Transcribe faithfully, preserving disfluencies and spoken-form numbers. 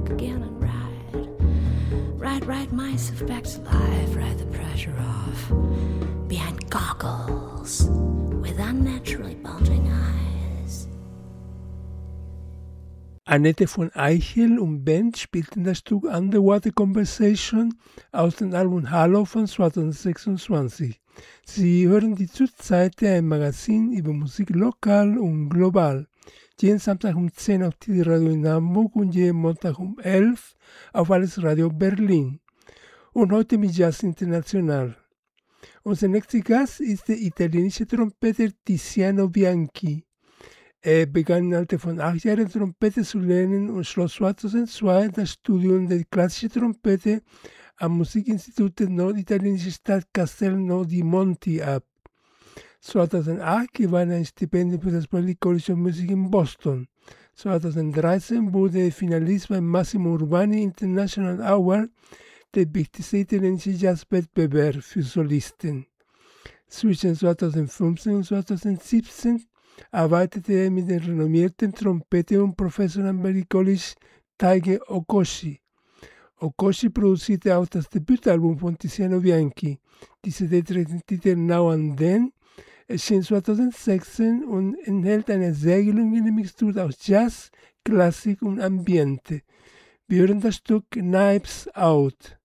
again and ride, ride, ride myself back to life, ride the pressure off, behind goggles with unnaturally bulging eyes. Annette von Eichel und Band spielten das Stück Underwater Conversation aus dem Album Halo von zweitausendsechsundzwanzig. Sie hören die Zurzeit ein Magazin über Musik lokal und global. Jeden Samstag um zehn auf T D Radio in Hamburg und jeden Montag um elf auf Alles Radio Berlin. Und heute mit Jazz International. Unser nächster Gast ist der italienische Trompeter Tiziano Bianchi. Er begann im Alter von acht Jahren Trompete zu lernen und schloss zweitausendzwei das Studium der klassischen Trompete am Musikinstitut der norditalienischen Stadt Castello di Monti ab. zweitausendacht gewann er ein Stipendium für das Berklee College of Music in Boston. zweitausenddreizehn wurde er Finalist beim Massimo Urbani International Award, der wichtigste italienische Jazzwettbewerb für Solisten. Zwischen zweitausendfünfzehn und zweitausendsiebzehn arbeitete er mit dem renommierten Trompete und Professor am Berklee College Taige Okoshi. Okoshi produzierte auch das Debütalbum von Tiziano Bianchi. Die C D trägt den Titel Now and Then, erschien zweitausendsechzehn und enthält eine sehr gelungene Mixtur aus Jazz, Klassik und Ambiente. Wir hören das Stück Knives Out.